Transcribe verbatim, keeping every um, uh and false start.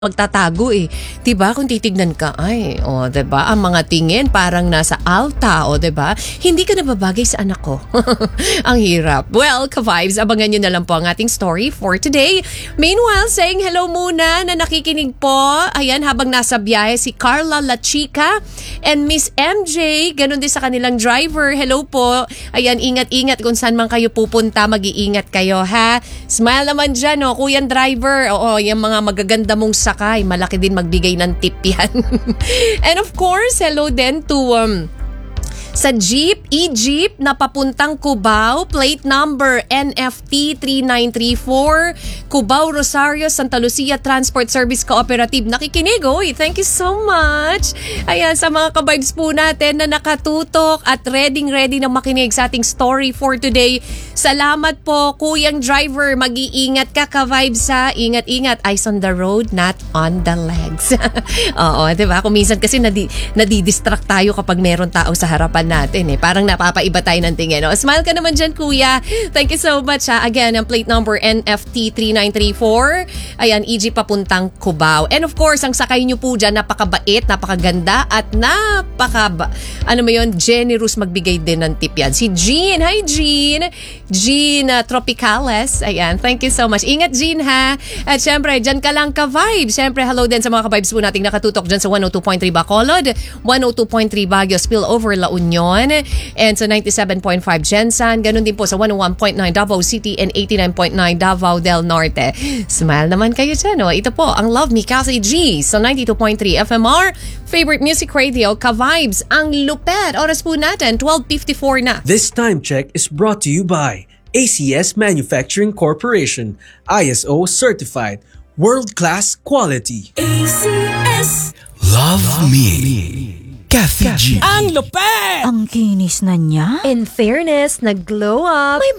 magtatago eh. 'Di ba? Kung titignan ka, ay, oh, 'di ba? Ang mga tingin parang nasa alta, oh, 'di ba? Hindi ka nababagay sa anak ko. Ang hirap. Well, ka-vibes, abangan niyo na lang po ang ating story for today. Meanwhile, saying hello muna na nakikinig po. Ayan, habang nasa biyahe si Carla La Chica and Miss M J, ganun din sa kanilang driver. Hello po. Ayan, ingat-ingat kung saan man kayo pupunta, mag-iingat kayo, ha? Smile naman dyan, oh, kuyang driver. Oo, yung mga magaganda mong sakay, malaki din magbigay ng tip yan. And of course, hello din to um, sa jeep, e-jeep na papuntang Cubao, plate number N F T three nine three four, Cubao, Rosario, Santa Lucia Transport Service Cooperative. Nakikinig, oy, thank you so much. Ayan, sa mga ka-vibes po natin na nakatutok at ready-ready na makinig sa ating story for today. Salamat po, kuyang driver. Mag-iingat ka, ka-vibes, ha. Ingat-ingat. Eyes on the road, not on the legs. Oo, diba? Kung minsan kasi nadi, nadidistract tayo kapag meron tao sa harapan natin eh. Parang napapaiba tayo ng tingin. O, smile ka naman dyan, kuya. Thank you so much, ha. Again, ang plate number N F T three nine three four. Ayan, E G papuntang Cubao. And of course, ang sakay nyo po dyan, napakabait, napakaganda, at napaka, ano mo yun, generous magbigay din ng tip yan. Si Jean. Hi, Jean. Jean uh, Tropicales. Ayan, thank you so much. Ingat, Jean, ha. At syempre, dyan ka lang, ka-vibes. Syempre, hello din sa mga ka-vibes po nating nakatutok dyan sa one oh two point three Bacolod, one oh two point three Baguio, Spillover, La Union, and sa ninety-seven point five Gensan. Ganun din po sa one oh one point nine Davao City and eighty-nine point nine Davao del Norte. Smile naman kayo dyan, no? Ito po ang Love Me Kasi G sa ninety-two point three F M R, favorite music radio, ka-vibes, ang lupet. Oras po natin, twelve fifty-four na. This time check is brought to you by A C S Manufacturing Corporation, I S O certified, world-class quality. A C S Love, Love Me, Kathy G. Ang lupet! Ang kinis na niya. In fairness, nag-glow up. May